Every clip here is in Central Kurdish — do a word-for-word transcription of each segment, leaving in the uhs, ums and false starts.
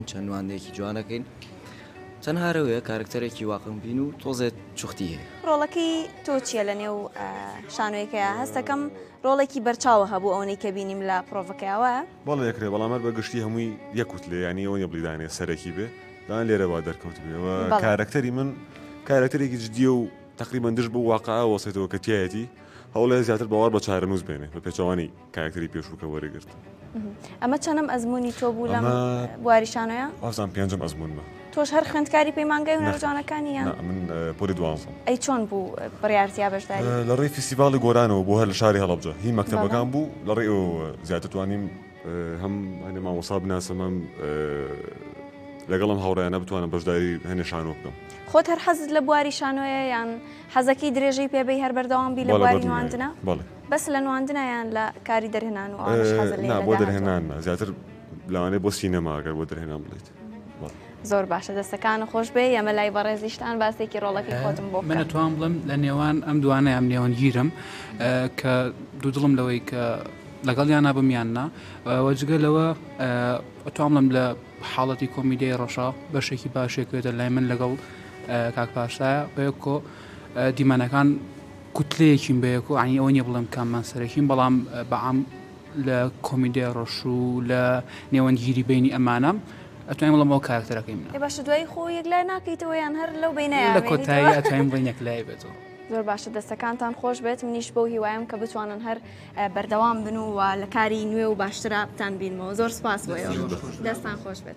چەند وانەیەکی جوانەکەین چەند هارەوەیە کارکتەرێکی واقعم بین و تۆزێت چوختی هەیە. ڕۆڵەکەی تۆ چییە لە نێو شانۆیەکەیە هەستەکەم ڕۆڵێکی بەرچاوە هەبوو ئەوەی کە بینیم لە پرۆڤەکەیەوە بەڵێ یەکرێ بەڵامەر بە گشتی هەمووی یەکوت لێ ینی ئەوە نەبلیدانێ سەرەکی بێ دان لێرە با دەرکەوت بێەوە کارکتەری من کارکتەرێکی جدیە و تقریبان دش بۆ واقعا وەسێتەوە کە تایەتی هەوڵێ زیاتر باوەڕ بە چارەنووس بێنێ بە پێچەوانی کارکتەری پێشووکە وەرەگرت. ئەمە چەندەم ئەزمموی تۆ بوو لەم بواریشانەیە؟ ئازان پێنجم ئەزمونمە. تۆش هەر خوێندکاری پەیمانگای هونەرجوانەکانی یان؟ من پۆلی دوانزەم. ئەی چۆن بوو بڕیارەتیا بەشداری؟ لە ڕێی فیستیڤاڵی گۆرانەوە بۆ هەر لە شاری هەڵەبجە هی مەکتەبەکان بوو لە ڕێ ئەوە زیاتر توانیم هەم هەنێ مامۆستا بناسم هەم لەگەڵم هاوڕێیانە بتوانم بەشداری هەنێ شانۆ بکەم. خۆت هەر حەزت لە بواری شانۆیە یان حەزەکەی درێژەی پێبەی هەر بەردەوام بی لە بواری نواندنە؟ بەڵێ. بەس لە نواندنە یان لە کاری دەرهێنان و ئەوەش حەزت لێ بۆ دەرهێنان زیاتر لەوانەیە بۆ سینەما ئەگەر بۆ دەرهێنان بڵێیت. زۆر باشە دەستەکان خۆش بێ ئەمە لای بەڕێزیشتان باسێکی ڕۆڵەکەی خۆتم بۆ من ئەتوان بڵم لە نێوان ئەم دوانە ئەم نێوان گیرم کە دوو دڵم لەوەی کە لەگەڵیان نابمیاننا وەجگەلەوە ئەتوان بڵم لە حاڵەتی کۆمیدیای ڕەشا بەشێکی باشێکێتە لای من لەگەڵ کاک پاشایە بەیەکۆ دیمانەکان کوتلەیەکیم بەیەکۆ عنی ئەوە نیە بڵم کاممان سەرەکیم بەڵام بەعام لە کۆمیدیای ڕەش و لە نێوەندگیری بینی ئەمانە ئەتوانین بڵم ئەو کارکتەرەکەی منە. باشە دوای خۆ یەک لای ناکەیتەوە یان هەر لەو بینایە لە کۆتایی ئەتوانین بڵین یەک لای بێتەوە. زۆر باشە دەستەکانتان خۆش بێت منیش بۆ هیوایم کە بتوانن هەر بەردەوام بن و لە کاری نوێ و باشترا بتان بینمەوە. زۆر سپاس بۆیەوە دەستان خۆش بێت.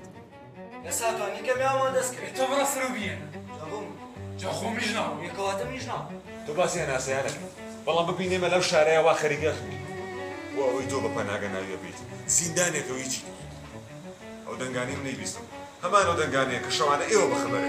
تۆ باسی هەناسەیانەکە بەڵام ببینێمە لەو شارەیە وا خەریکە و ئەوەی تۆ بە پەناگە ناویە بیت زیندانێکەوە هیچی ئەو دەنگانی من نەیبیستم هەمان ئەو دەنگانەیە کە شەوانە ئێوە بەخەبەرە.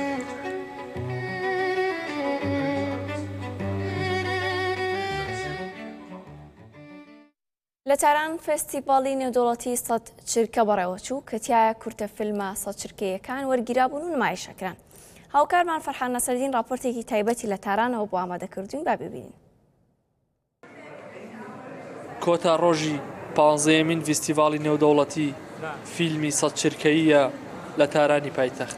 لە تاران فێستیڤاڵی نێودەوڵەتی سەد چرکە بەڕێوە چوو کە تایە کورتە فیلمە سەد چرکەیەکان وەرگیرابوون و نمایشەکران. هاوکارمان فەرحان نەسەردین راپۆرتێکی تایبەتی لە تارانەوە بۆ ئامادەکردوین با ببینین. کۆتا ڕۆژی پانزەیەمین فێستیڤاڵی نێودەوڵەتی فیلمی سەد چرکەییە لە تارانی پایتەخت.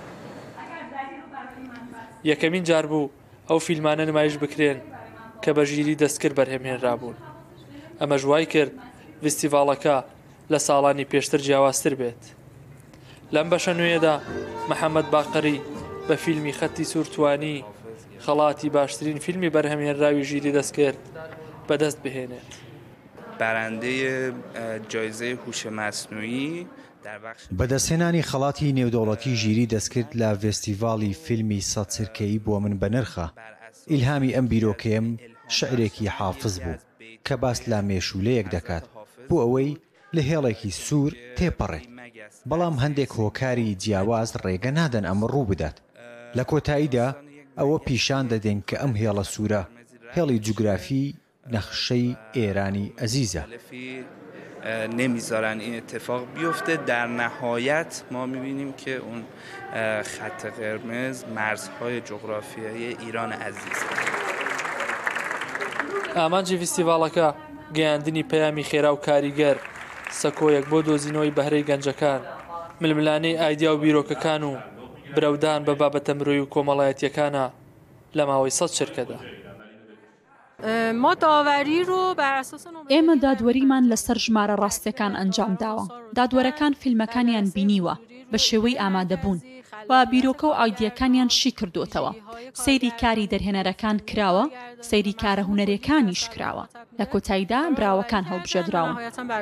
یەکەمین جار بوو ئەو فیلمانە نمایش بکرێن کە بە ژیری دەستکرد بەرهەمهێنرابوون. ئەمە ژوای کرد فێستیڤاڵەکە لە ساڵانی پێشتر جیاوازتر بێت. لەم بەشە نوێیەدا محەممەد باقری بە فیلمی خەتی سوورتوانی خەڵاتی باشترین فیلمی بەرهەمهێنراوی ژیری دەستکرد بەدەست بهێنێت. بەرەندەی جایزەی هوش مەسنوویی بەدەستهێنانی خەڵاتی نێودەوڵەتی ژیری دەستکرد لە فێستیڤاڵی فیلمی سەد چرکەیی بۆ من بە نرخە. ئیلهامی ئەم بیرۆکەیەم شعرێکی حافظ بوو کە باس لە مێشولەیەک دەکات بۆ ئەوەی لە هێڵێکی سوور تێپەڕێ بەڵام هەندێک هۆکاری جیاواز ڕێگە نادەن ئەمە ڕوو بدات. لە کۆتاییدا ئەوە پیشان دەدەن کە ئەم هێڵە سوورە هێڵی جوگرافی نەخشەی ئێرانی ئەزیزە. نمیذارن این اتفاق بیفته. در نهایت ما میبینیم که اون خط قرمز مرزهای جغرافیایی ایران عزیز. ئامانجی فیستیڤاڵەکە گەیاندنی پەیامی خێرا و کاریگەر سەکۆیەک بۆ دۆزینەوەی بەهرەی گەنجەکان ململانەی ئایدیا و بیرۆکەکان و برەودان بە بابەتە مرۆیی و کۆمەڵایەتیەکانە لە ماوەی سەد چرکەدا. ئێمە دادوەریمان لەسەر ژمارە ڕاستیەکان ئەنجام داوە. دادوەرەکان فیلمەکانیان بینیوە بە شێوەی ئامادەبوون و بیرۆکە و ئایدیەکانیان شی کردوتەوە. سەیری کاری دەرهێنەرەکان کراوە، سەیری کارە هونەرەکانیش کراوە. لە کۆتاییدا براوەکان هەڵبژێردراون.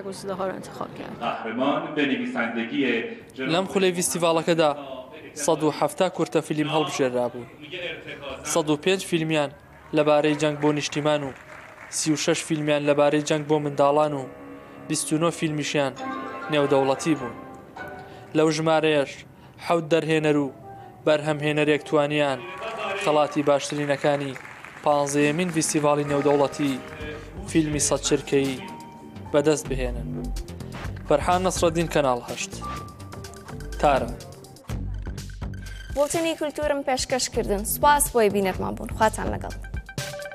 لەم خولەی فیستیڤاڵەکەدا سەد و هەفتا کورتە فیلم هەڵبژێرابوون. سەد و پێنج فیلمیان لەبارەی جەنگ بۆ نیشتیمان و سی و شەش فیلمیان لەبارەی جەنگ بۆ منداڵان و بیست و نۆ فیلمیشیان نێودەوڵەتی بوون. لەو ژمارەیەش حەوت دەرهێنەر و بەرهەمهێنەرێک توانیان خەڵاتی باشترینەکانی پانزەیەمین فێستیڤاڵی نێودەوڵەتی فیلمی سەد چرکەیی بەدەست بهێنن. فەرحان نەسرەدین کەناڵ هەشت تارە. بۆچەنی کولتورم پێشکەشکردن سوپاس بۆی بینەرمان بوون. خواتان لەگەڵ.